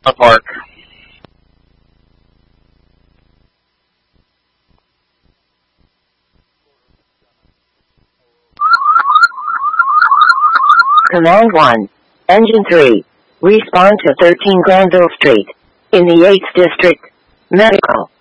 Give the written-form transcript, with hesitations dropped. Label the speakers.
Speaker 1: A park.
Speaker 2: Command 1. Engine 3. Respawn to 13 Granville Street. In the 8th District. Medical.